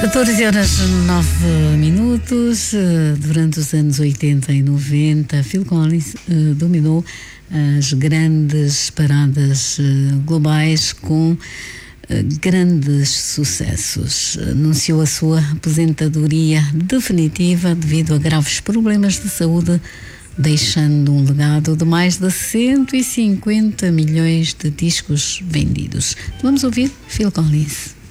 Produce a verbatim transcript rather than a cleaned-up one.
catorze horas nove minutos. Durante os anos oitenta e noventa, Phil Collins uh, dominou as grandes paradas uh, globais com uh, grandes sucessos. Anunciou a sua aposentadoria definitiva devido a graves problemas de saúde, deixando um legado de mais de cento e cinquenta milhões de discos vendidos. Vamos ouvir Phil Collins.